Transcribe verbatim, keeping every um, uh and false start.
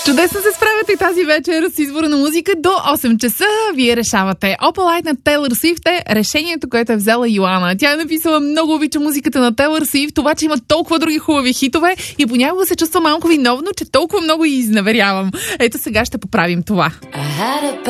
Чудесно се справяте и тази вечер с избора на музика до осем часа. Вие решавате. Opal Light на Тейлър Суифт е решението, което е взела Йоана. Тя е написала: много обича музиката на Тейлър Суифт, това, че има толкова други хубави хитове и понякога се чувства малко виновно, че толкова много и изневерявам. Ето сега ще поправим това.